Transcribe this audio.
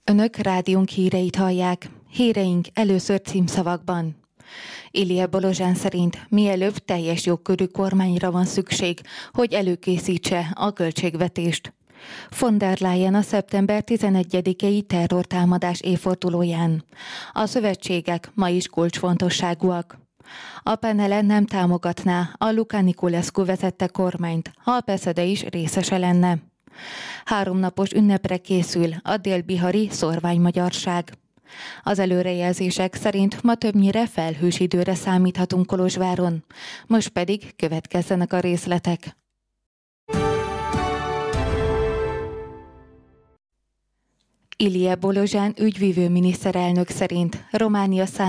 Önök rádiónk híreit hallják. Híreink először címszavakban. Ilija Bolozsán szerint mielőbb teljes jogkörű kormányra van szükség, hogy előkészítse a költségvetést. Von der Leyen a szeptember 11-i terrortámadás évfordulóján. A szövetségek ma is kulcsfontosságúak. A Penele nem támogatná a Luca Niculescu vezette kormányt, ha a PSZD is részese lenne. 3 napos ünnepre készül a dél-bihari szórványmagyarság. Az előrejelzések szerint ma többnyire felhős időre számíthatunk Kolozsváron. Most pedig következzenek a részletek. Ilija Bolozsán ügyvívő miniszterelnök szerint Románia